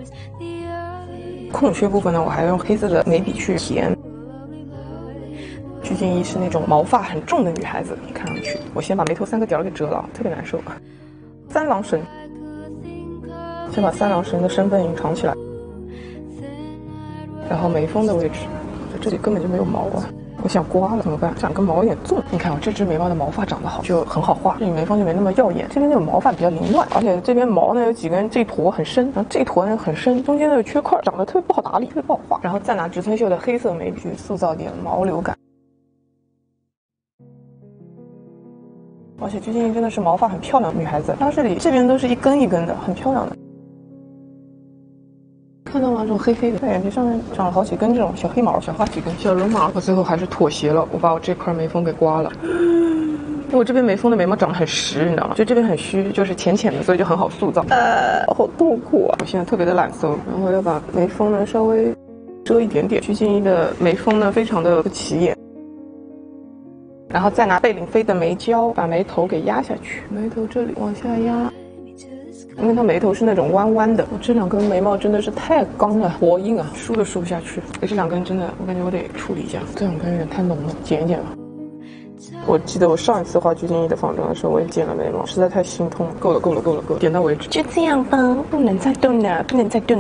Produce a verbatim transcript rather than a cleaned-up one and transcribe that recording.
空缺部分呢，我还要用黑色的眉笔去填。鞠婧祎是那种毛发很重的女孩子，看上去，我先把眉头三个点给遮了，特别难受。三郎神，先把三郎神的身份隐藏起来，然后眉峰的位置，这里根本就没有毛啊。我想刮了怎么办？长根毛有点重。你看我这只眉毛的毛发长得好，就很好画，这里眉峰就没那么耀眼。这边那种毛发比较凌乱，而且这边毛呢有几根这一坨很深，然后这一坨呢很深，中间呢有缺块，长得特别不好打理，特别不好画。然后再拿植村秀的黑色眉笔去塑造点毛流感。而且鞠婧祎真的是毛发很漂亮的女孩子，她这里这边都是一根一根的，很漂亮的。看到吗？这种黑黑的，在眼皮上面长了好几根这种小黑毛，小花几根小绒毛。我最后还是妥协了，我把我这块眉峰给刮了。因为我这边眉峰的眉毛长得很实，你知道吗？就这边很虚，就是浅浅的，所以就很好塑造。呃，好痛苦啊！我现在特别的懒松，然后要把眉峰呢稍微遮一点点。鞠婧祎的眉峰呢非常的不起眼。然后再拿贝岭飞的眉胶把眉头给压下去，眉头这里往下压，因为它眉头是那种弯弯的。我这两根眉毛真的是太刚了，活硬啊，梳都梳不下去。这两根真的，我感觉我得处理一下，这两根有点太浓了，剪一剪吧。我记得我上一次画鞠婧祎的仿妆的时候，我也剪了眉毛，实在太心痛了。够了，够了，够了，够了，点到为止，就这样吧，不能再动了，不能再动。